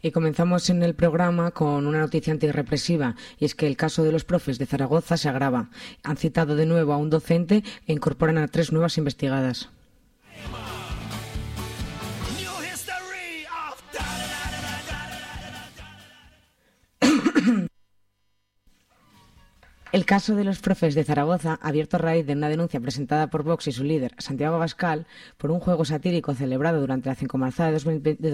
Y comenzamos en el programa con una noticia antirrepresiva, y es que el caso de los profes de Zaragoza se agrava. Han citado de nuevo a un docente e incorporan a 3 nuevas investigadas. El caso de los profes de Zaragoza, abierto a raíz de una denuncia presentada por Vox y su líder, Santiago Abascal, por un juego satírico celebrado durante la Cincomarzada de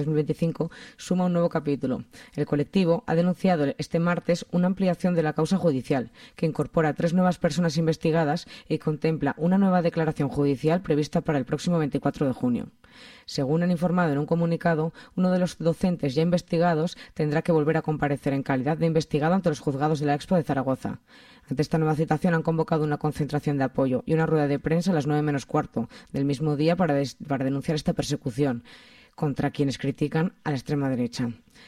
2025, suma un nuevo capítulo. El colectivo ha denunciado este martes una ampliación de la causa judicial, que incorpora a 3 nuevas personas investigadas y contempla una nueva declaración judicial prevista para el próximo 24 de junio. Según han informado en un comunicado, uno de los docentes ya investigados tendrá que volver a comparecer en calidad de investigado ante los juzgados de la Expo de Zaragoza. Ante esta nueva citación han convocado una concentración de apoyo y una rueda de prensa a las 9 menos cuarto del mismo día para denunciar esta persecución contra quienes critican a la extrema derecha.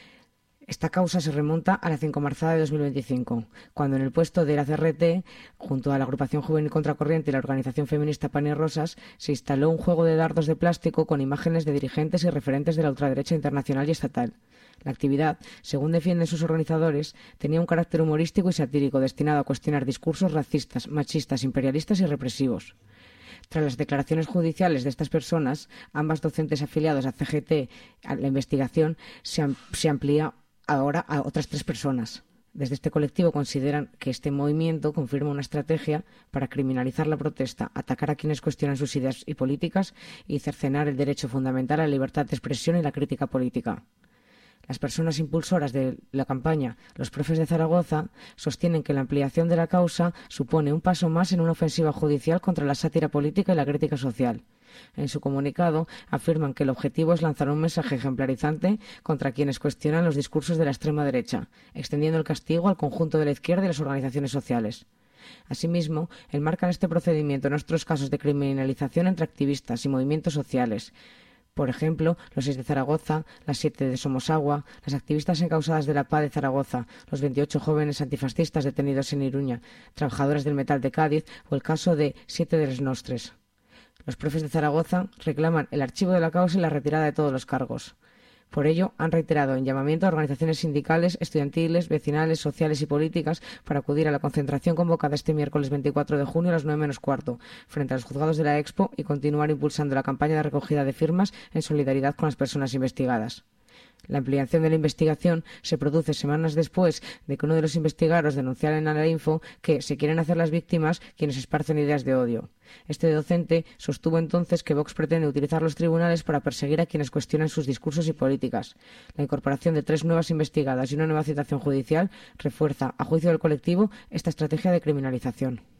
Esta causa se remonta a la Cincomarzada de 2025, cuando en el puesto de la CRT, junto a la Agrupación Juvenil Contracorriente y la organización feminista Pan y Rosas, se instaló un juego de dardos de plástico con imágenes de dirigentes y referentes de la ultraderecha internacional y estatal. La actividad, según defienden sus organizadores, tenía un carácter humorístico y satírico destinado a cuestionar discursos racistas, machistas, imperialistas y represivos. Tras las declaraciones judiciales de estas personas, ambas docentes afiliados a CGT, a la investigación se amplía ahora a otras 3 personas. Desde este colectivo consideran que este movimiento confirma una estrategia para criminalizar la protesta, atacar a quienes cuestionan sus ideas y políticas y cercenar el derecho fundamental a la libertad de expresión y la crítica política. Las personas impulsoras de la campaña, los profes de Zaragoza, sostienen que la ampliación de la causa supone un paso más en una ofensiva judicial contra la sátira política y la crítica social. En su comunicado afirman que el objetivo es lanzar un mensaje ejemplarizante contra quienes cuestionan los discursos de la extrema derecha, extendiendo el castigo al conjunto de la izquierda y las organizaciones sociales. Asimismo, enmarcan este procedimiento en otros casos de criminalización entre activistas y movimientos sociales. Por ejemplo, los 6 de Zaragoza, las 7 de Somosagua, las activistas encausadas de la PA de Zaragoza, los 28 jóvenes antifascistas detenidos en Iruña, trabajadoras del metal de Cádiz o el caso de 7 de Les Nostres. Los profes de Zaragoza reclaman el archivo de la causa y la retirada de todos los cargos. Por ello, han reiterado en llamamiento a organizaciones sindicales, estudiantiles, vecinales, sociales y políticas para acudir a la concentración convocada este miércoles 24 de junio a las 9 menos cuarto, frente a los juzgados de la Expo y continuar impulsando la campaña de recogida de firmas en solidaridad con las personas investigadas. La ampliación de la investigación se produce semanas después de que uno de los investigados denunciara en la Info que se quieren hacer las víctimas quienes esparcen ideas de odio. Este docente sostuvo entonces que Vox pretende utilizar los tribunales para perseguir a quienes cuestionan sus discursos y políticas. La incorporación de 3 nuevas investigadas y una nueva citación judicial refuerza, a juicio del colectivo, esta estrategia de criminalización.